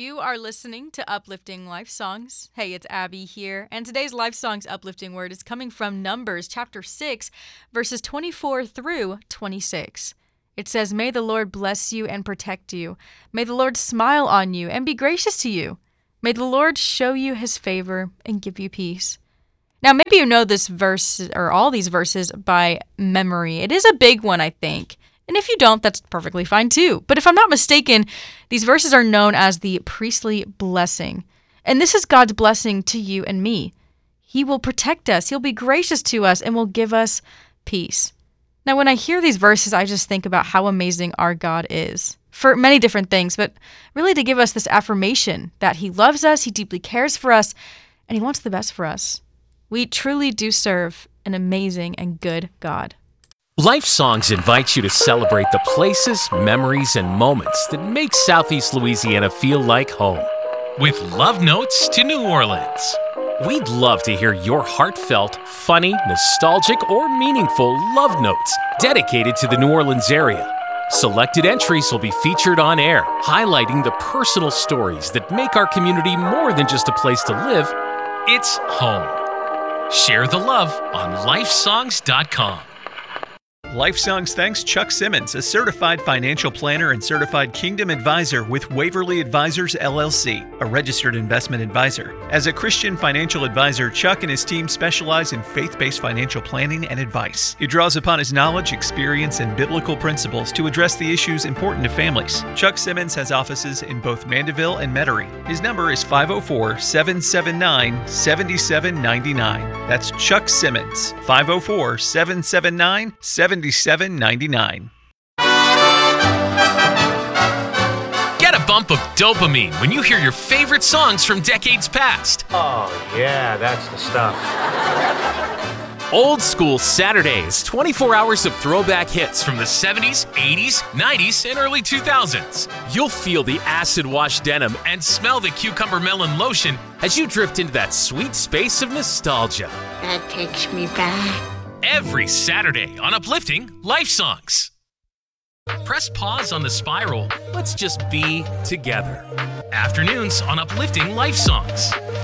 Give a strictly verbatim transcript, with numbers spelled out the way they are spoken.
You are listening to Uplifting Life Songs. Hey, it's Abby here, and today's Life Songs uplifting word is coming from Numbers chapter six, verses twenty-four through twenty-six. It says, "May the Lord bless you and protect you. May the Lord smile on you and be gracious to you. May the Lord show you his favor and give you peace." Now, maybe you know this verse or all these verses by memory. It is a big one, I think. And if you don't, that's perfectly fine too. But if I'm not mistaken, these verses are known as the priestly blessing. And this is God's blessing to you and me. He will protect us, he'll be gracious to us, and will give us peace. Now, when I hear these verses, I just think about how amazing our God is for many different things, but really to give us this affirmation that he loves us, he deeply cares for us, and he wants the best for us. We truly do serve an amazing and good God. Life Songs invites you to celebrate the places, memories, and moments that make Southeast Louisiana feel like home. With love notes to New Orleans. We'd love to hear your heartfelt, funny, nostalgic, or meaningful love notes dedicated to the New Orleans area. Selected entries will be featured on air, highlighting the personal stories that make our community more than just a place to live. It's home. Share the love on life songs dot com. Life Songs thanks Chuck Simmons, a certified financial planner and certified Kingdom advisor with Waverly Advisors, L L C, a registered investment advisor. As a Christian financial advisor, Chuck and his team specialize in faith-based financial planning and advice. He draws upon his knowledge, experience, and biblical principles to address the issues important to families. Chuck Simmons has offices in both Mandeville and Metairie. His number is five oh four, seven seven nine, seven seven nine nine. That's Chuck Simmons, five oh four, seven seven nine, seven seven nine nine. Get a bump of dopamine when you hear your favorite songs from decades past. Oh, yeah, that's the stuff. Old School Saturdays, twenty-four hours of throwback hits from the seventies, eighties, nineties, and early two thousands. You'll feel the acid-wash denim and smell the cucumber melon lotion as you drift into that sweet space of nostalgia. That takes me back. Every Saturday on Uplifting Life Songs. Press pause on the spiral. Let's just be together. Afternoons on Uplifting Life Songs.